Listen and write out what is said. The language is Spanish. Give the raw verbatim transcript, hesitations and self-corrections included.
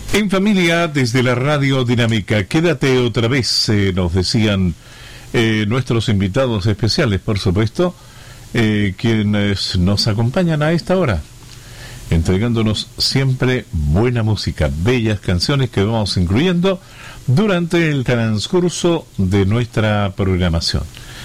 En familia, desde la Radio Dinámica, quédate otra vez, eh, nos decían eh, nuestros invitados especiales, por supuesto, eh, quienes nos acompañan a esta hora, entregándonos siempre buena música, bellas canciones que vamos incluyendo durante el transcurso de nuestra programación.